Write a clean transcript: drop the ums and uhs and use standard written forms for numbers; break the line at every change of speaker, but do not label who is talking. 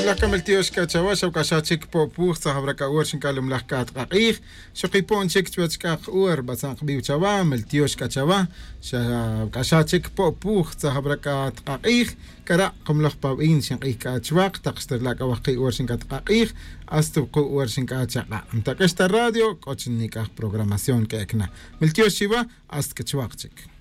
ملكا ملتيوش كاتشاواش وكاشاتشيك بوبوخ صاحب ركا اور شنكالو ملكات قاقيخ شقيبون شيك تواتشكا اور بسان قبيو تشاوا ملتيوش كاتشاوا كاشاتشيك بوبوخ صاحب ركا قاقيخ كرا قملخ باوين شنقيخ كاتشواق تقشتر لاكا وقي اور شنكات قاقيخ استبقو اور شنكات شاقا متاكشت الراديو كوتشنيكا بروغراماسيون كاكنا ملتيوش شيوا است كاتشواقتشك